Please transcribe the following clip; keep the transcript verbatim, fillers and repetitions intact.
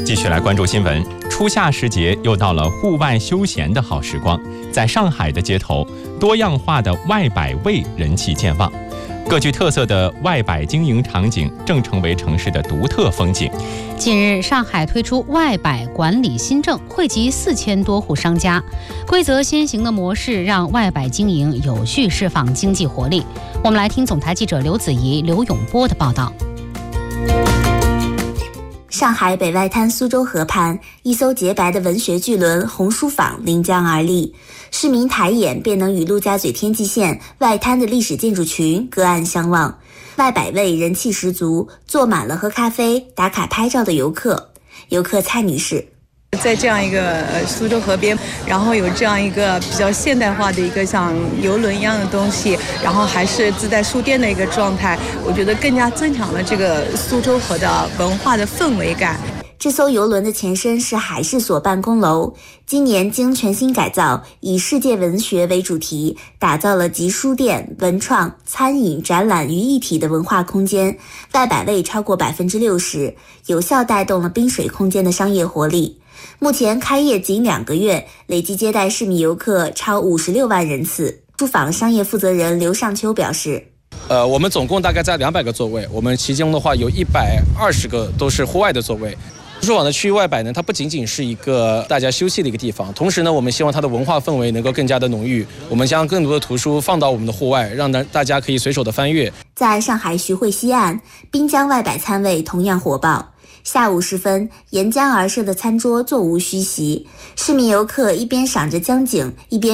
继续来关注新闻。初夏时节又到了户外休闲的好时光，在上海的街头，多样化的外摆位人气健旺。各具特色的外摆经营场景正成为城市的独特风景。 近日，上海推出外摆管理新政，惠及四千多户商家。规则先行的模式让外摆经营有序释放经济活力。我们来听总台记者刘子怡、刘永波的报道。 上海北外滩苏州河畔，一艘洁白的文学巨轮红书坊临江而立，市民抬眼便能与陆家嘴天际线外滩的历史建筑群隔岸相望。外摆位人气十足，坐满了喝咖啡、打卡拍照的游客。游客蔡女士。 在这样一个呃苏州河边，然后有这样一个比较现代化的一个像游轮一样的东西，然后还是自带书店的一个状态，我觉得更加增强了这个苏州河的文化的氛围感。 这艘游轮的前身是海事所办公楼，今年经全新改造，以世界文学为主题，打造了集书店、文创、餐饮、展览于一体的文化空间，外摆位超过 百分之六十， 有效带动了滨水空间的商业活力。目前开业仅两个月，累计接待市民游客超五十六万人次。书坊商业负责人刘尚秋表示， 呃，我们总共大概在两百个座位，我们其中的话有一百二十个都是户外的座位。书坊的区域外摆呢，它不仅仅是一个大家休息的一个地方，同时呢，我们希望它的文化氛围能够更加的浓郁。我们将更多的图书放到我们的户外，让大家可以随手的翻阅。 在上海徐汇西岸，滨江外摆餐位同样火爆。下午时分，沿江而设的餐桌座无虚席，市民游客一边赏着江景，一边